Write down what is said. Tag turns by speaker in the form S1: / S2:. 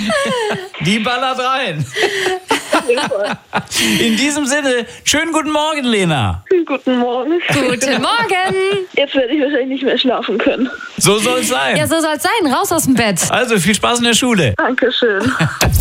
S1: Die ballert rein. In diesem Sinne, schönen guten Morgen, Lena.
S2: Guten Morgen.
S3: Guten Morgen.
S2: Jetzt werde ich wahrscheinlich nicht mehr schlafen können.
S1: So soll es sein.
S3: Ja, so soll's sein. Raus aus dem Bett.
S1: Also, viel Spaß in der Schule.
S2: Dankeschön.